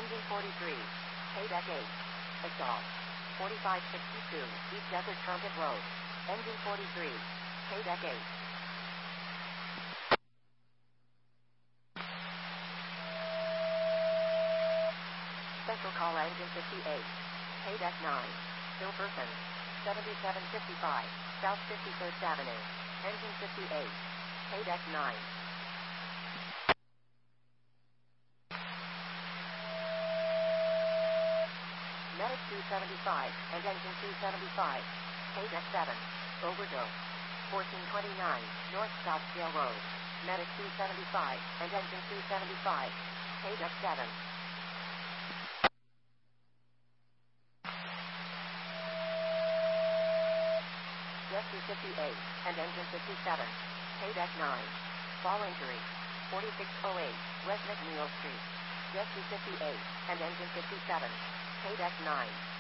Engine 43. K-Deck 8. Exhaust. 4562 East Desert Trumpet Road. Engine 43. K-Deck 8. Special call engine 58. K-Deck 9. Hilferson. 7755 South 51st Avenue. Engine 58. K-Deck 9. Medic 275 and Engine 275. K-Deck 7. Overdose. 1429 North Scottsdale Road. Medic 275 and Engine 275. K-Deck 7. Rescue 58 and Engine 57. K-Deck 9. Fall injury. 4608 West McNeil Street. Rescue 58 and Engine 57. K-Deck 9.